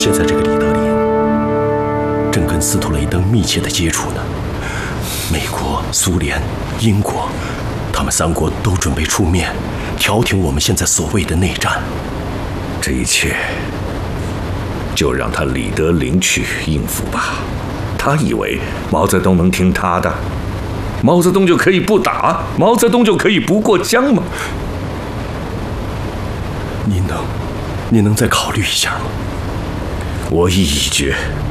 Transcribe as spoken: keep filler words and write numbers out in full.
现在这个李德林正跟斯图雷登密切的接触呢。美国、苏联、英国，他们三国都准备出面调停我们现在所谓的内战。 这一切就让他李德林去应付吧。他以为毛泽东能听他的？毛泽东就可以不打？毛泽东就可以不过江吗？ 您能，您能再考虑一下吗？ 我意已决，